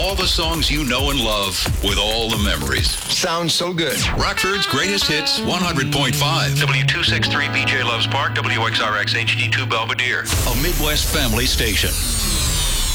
All the songs you know and love with all the memories. Sounds so good. Rockford's Greatest Hits 100.5. W263 BJ Loves Park, WXRX HD2 Belvedere. A Midwest family station.